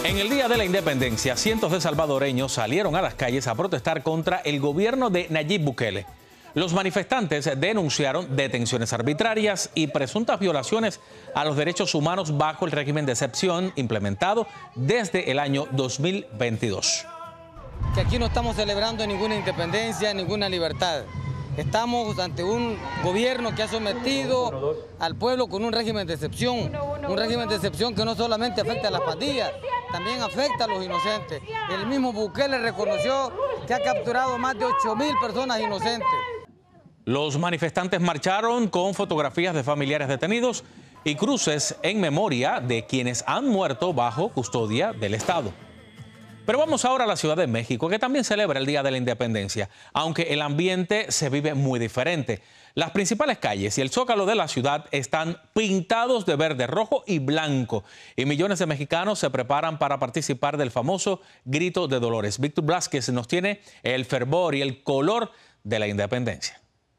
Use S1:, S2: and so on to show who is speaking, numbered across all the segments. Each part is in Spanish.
S1: En el Día de la Independencia, cientos de salvadoreños salieron a las calles a protestar contra el gobierno de Nayib Bukele. Los manifestantes denunciaron detenciones arbitrarias y presuntas violaciones a los derechos humanos bajo el régimen de excepción implementado desde el año 2022.
S2: Que aquí no estamos celebrando ninguna independencia, ninguna libertad. Estamos ante un gobierno que ha sometido al pueblo con un régimen de excepción que no solamente afecta a las pandillas, también afecta a los inocentes. El mismo Bukele reconoció que ha capturado más de 8.000 personas inocentes.
S1: Los manifestantes marcharon con fotografías de familiares detenidos y cruces en memoria de quienes han muerto bajo custodia del Estado. Pero vamos ahora a la Ciudad de México, que también celebra el Día de la Independencia, aunque el ambiente se vive muy diferente. Las principales calles y el zócalo de la ciudad están pintados de verde, rojo y blanco, y millones de mexicanos se preparan para participar del famoso Grito de Dolores. Víctor Blázquez nos tiene el fervor y el color de la independencia.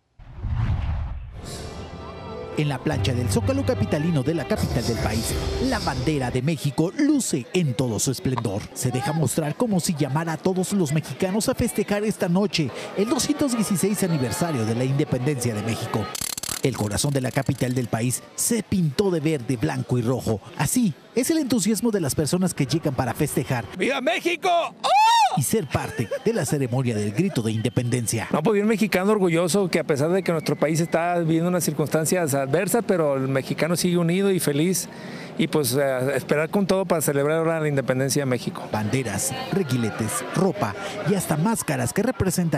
S3: En la plancha del Zócalo capitalino de la capital del país, la bandera de México luce en todo su esplendor. Se deja mostrar como si llamara a todos los mexicanos a festejar esta noche el 216 aniversario de la independencia de México. El corazón de la capital del país se pintó de verde, blanco y rojo. Así es el entusiasmo de las personas que llegan para festejar.
S4: ¡Viva México! ¡Oh!
S3: Y ser parte de la ceremonia del grito de independencia.
S4: No, pues un mexicano orgulloso que a pesar de que nuestro país está viviendo unas circunstancias adversas, pero el mexicano sigue unido y feliz y pues esperar con todo para celebrar ahora la independencia de México.
S3: Banderas, reguiletes, ropa y hasta máscaras que representan